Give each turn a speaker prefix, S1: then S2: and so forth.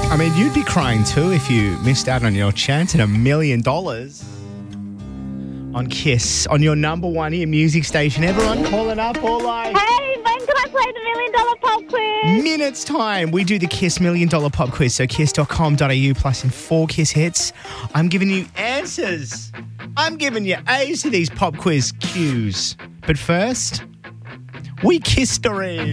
S1: I mean, you'd be crying too if you missed out on your chance at $1 million on Kiss, on your number one hit music station. Everyone calling up all like...
S2: Hey, when can I play the $1 million pop quiz?
S1: Minutes time. We do the Kiss $1 million pop quiz. So kiss.com.au plus in 4 Kiss hits. I'm giving you answers. I'm giving you A's to these pop quiz cues. But first, we kiss story.